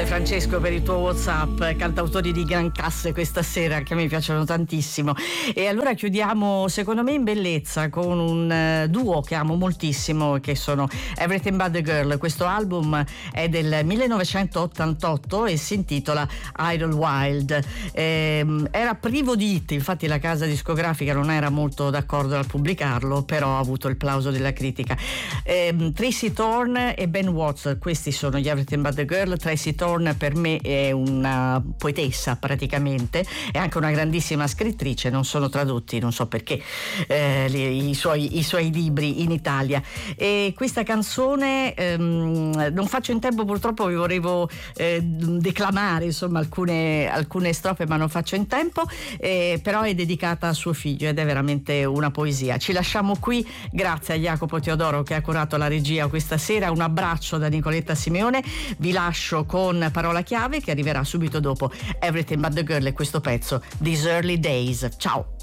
Grazie Francesco per il tuo WhatsApp, cantautori di gran classe questa sera che a me piacciono tantissimo. E allora chiudiamo secondo me in bellezza con un duo che amo moltissimo, che sono Everything But The Girl. Questo album è del 1988 e si intitola Idlewild. Era privo di hit, infatti la casa discografica non era molto d'accordo al pubblicarlo, però ha avuto il plauso della critica. Tracy Thorn e Ben Watts, questi sono gli Everything But The Girl. Tracy Thorn per me è una poetessa praticamente, è anche una grandissima scrittrice, non sono tradotti, non so perché, i suoi libri in Italia. E questa canzone non faccio in tempo, purtroppo vi volevo declamare insomma alcune strofe, ma non faccio in tempo, però è dedicata a suo figlio ed è veramente una poesia. Ci lasciamo qui, grazie a Jacopo Teodoro che ha curato la regia questa sera, un abbraccio da Nicoletta Simeone, vi lascio con parola chiave che arriverà subito dopo Everything But The Girl e questo pezzo These Early Days. Ciao.